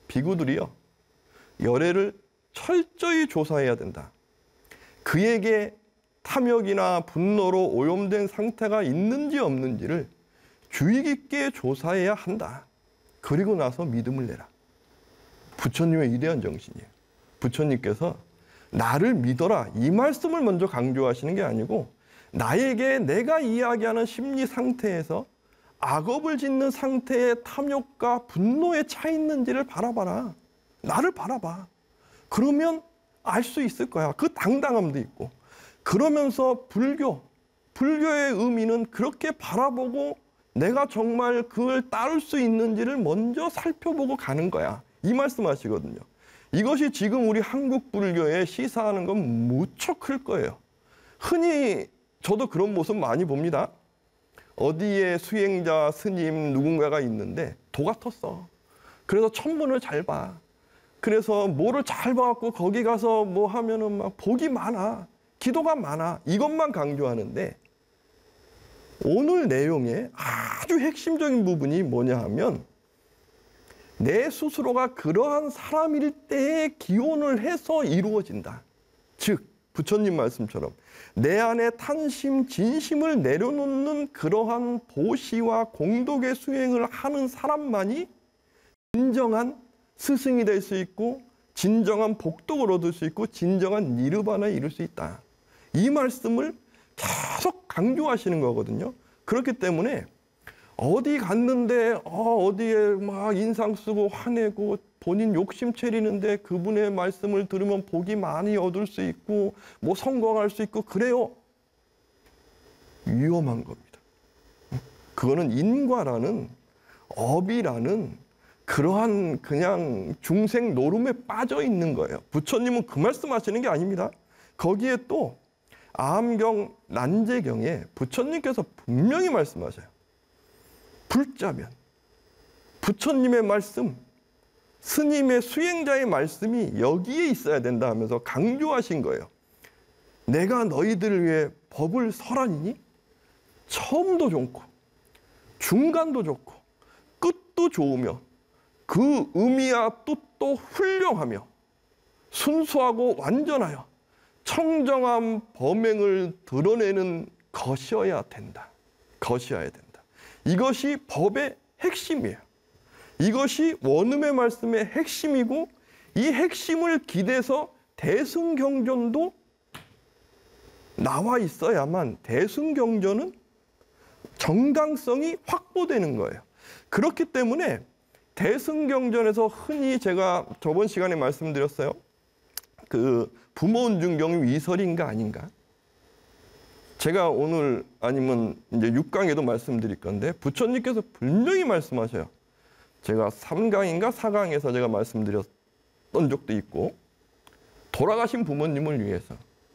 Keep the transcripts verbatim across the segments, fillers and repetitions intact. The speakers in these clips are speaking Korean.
비구들이요, 열애를 철저히 조사해야 된다. 그에게 탐욕이나 분노로 오염된 상태가 있는지 없는지를 주의 깊게 조사해야 한다. 그리고 나서 믿음을 내라. 부처님의 위대한 정신이에요. 부처님께서 나를 믿어라, 이 말씀을 먼저 강조하시는 게 아니고 나에게 내가 이야기하는 심리 상태에서 악업을 짓는 상태의 탐욕과 분노에 차 있는지를 바라봐라. 나를 바라봐. 그러면 알 수 있을 거야. 그 당당함도 있고. 그러면서 불교, 불교의 의미는 그렇게 바라보고 내가 정말 그걸 따를 수 있는지를 먼저 살펴보고 가는 거야. 이 말씀하시거든요. 이것이 지금 우리 한국 불교에 시사하는 건 무척 클 거예요. 흔히 저도 그런 모습 많이 봅니다. 어디에 수행자, 스님 누군가가 있는데 도가 텄어. 그래서 천문을 잘 봐. 그래서 뭐를 잘 봐갖고 거기 가서 뭐 하면은 막 복이 많아. 기도가 많아. 이것만 강조하는데 오늘 내용의 아주 핵심적인 부분이 뭐냐 하면 내 스스로가 그러한 사람일 때에 기원을 해서 이루어진다. 즉 부처님 말씀처럼 내 안에 탄심, 진심을 내려놓는 그러한 보시와 공덕의 수행을 하는 사람만이 진정한 스승이 될 수 있고 진정한 복덕을 얻을 수 있고 진정한 니르바나에 이룰 수 있다. 이 말씀을 계속 강조하시는 거거든요. 그렇기 때문에 어디 갔는데 어, 어디에 막 인상 쓰고 화내고 본인 욕심 차리는데 그분의 말씀을 들으면 복이 많이 얻을 수 있고 뭐 성공할 수 있고 그래요. 위험한 겁니다. 그거는 인과라는 업이라는 그러한 그냥 중생 노름에 빠져 있는 거예요. 부처님은 그 말씀하시는 게 아닙니다. 거기에 또 아함경 난제경에 부처님께서 분명히 말씀하셔요. 불자면 부처님의 말씀, 스님의 수행자의 말씀이 여기에 있어야 된다 하면서 강조하신 거예요. 내가 너희들을 위해 법을 설하니 처음도 좋고 중간도 좋고 끝도 좋으며 그 의미와 뜻도 훌륭하며 순수하고 완전하여 청정한 범행을 드러내는 것이어야 된다. 것이어야 된다. 이것이 법의 핵심이에요. 이것이 원음의 말씀의 핵심이고 이 핵심을 기대서 대승경전도 나와 있어야만 대승경전은 정당성이 확보되는 거예요. 그렇기 때문에 대승경전에서 흔히 제가 저번 시간에 말씀드렸어요. 그 부모운중경이 위설인가 아닌가? 제가 오늘 아니면 이제 육 강에도 말씀드릴 건데 부처님께서 분명히 말씀하셔요. 제가 삼 강인가 사 강에서 제가 말씀드렸던 적도 있고 돌아가신 부모님을 위해서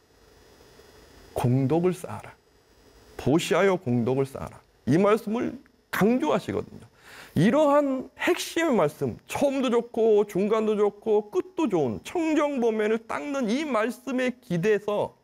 공덕을 쌓아라. 보시하여 공덕을 쌓아라. 이 말씀을 강조하시거든요. 이러한 핵심의 말씀, 처음도 좋고 중간도 좋고 끝도 좋은 청정범회를 닦는 이 말씀에 기대서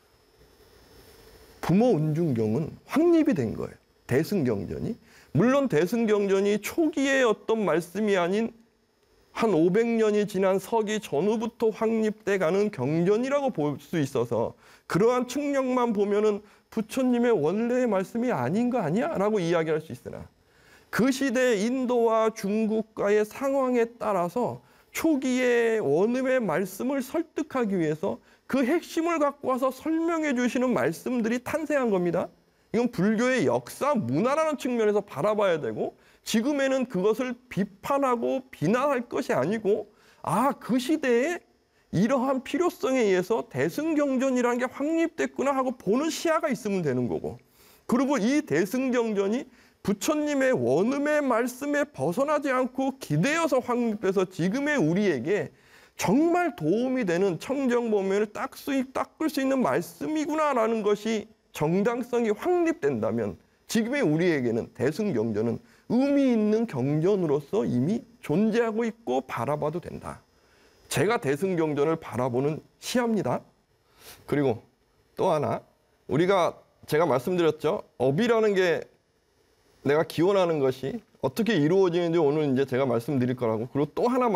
부모운중경은 확립이 된 거예요. 대승경전이. 물론 대승경전이 초기의 어떤 말씀이 아닌 한 오백 년이 지난 서기 전후부터 확립돼 가는 경전이라고 볼 수 있어서 그러한 측량만 보면은 부처님의 원래의 말씀이 아닌 거 아니야? 라고 이야기할 수 있으나 그 시대 인도와 중국과의 상황에 따라서 초기의 원음의 말씀을 설득하기 위해서 그 핵심을 갖고 와서 설명해 주시는 말씀들이 탄생한 겁니다. 이건 불교의 역사, 문화라는 측면에서 바라봐야 되고 지금에는 그것을 비판하고 비난할 것이 아니고 아, 그 시대에 이러한 필요성에 의해서 대승경전이라는 게 확립됐구나 하고 보는 시야가 있으면 되는 거고 그리고 이 대승경전이 부처님의 원음의 말씀에 벗어나지 않고 기대어서 확립돼서 지금의 우리에게 정말 도움이 되는 청정범위를 닦을 수 있는 말씀이구나라는 것이 정당성이 확립된다면 지금의 우리에게는 대승경전은 의미 있는 경전으로서 이미 존재하고 있고 바라봐도 된다. 제가 대승경전을 바라보는 시야입니다. 그리고 또 하나 우리가 제가 말씀드렸죠. 업이라는 게 내가 기원하는 것이 어떻게 이루어지는지 오늘 이제 제가 말씀드릴 거라고. 그리고 또 하나